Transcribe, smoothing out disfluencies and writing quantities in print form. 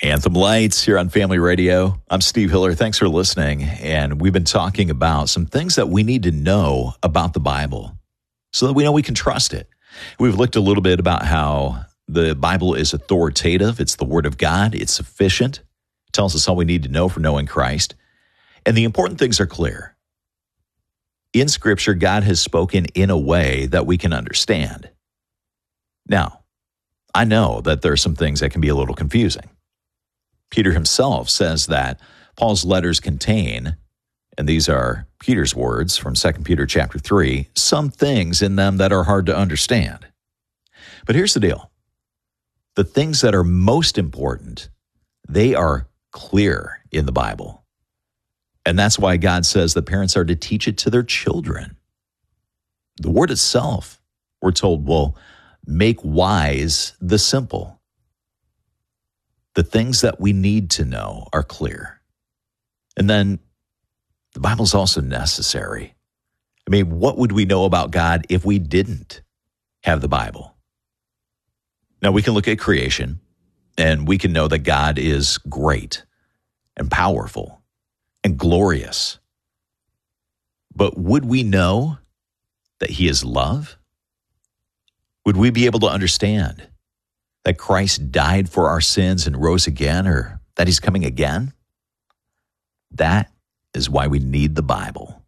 Anthem Lights here on Family Radio. I'm Steve Hiller. Thanks for listening. And we've been talking about some things that we need to know about the Bible so that we know we can trust it. We've looked a little bit about how the Bible is authoritative. It's the Word of God. It's sufficient. It tells us all we need to know for knowing Christ. And the important things are clear. In Scripture, God has spoken in a way that we can understand. Now, I know that there are some things that can be a little confusing. Peter himself says that Paul's letters contain, and these are Peter's words from 2 Peter chapter 3, some things in them that are hard to understand. But here's the deal. The things that are most important, they are clear in the Bible. And that's why God says that parents are to teach it to their children. The word itself, we're told, will make wise the simple. The things that we need to know are clear. And then the Bible's also necessary. I mean, what would we know about God if we didn't have the Bible? Now, we can look at creation, and we can know that God is great and powerful and glorious. But would we know that He is love? Would we be able to understand that Christ died for our sins and rose again, or that He's coming again? That is why we need the Bible.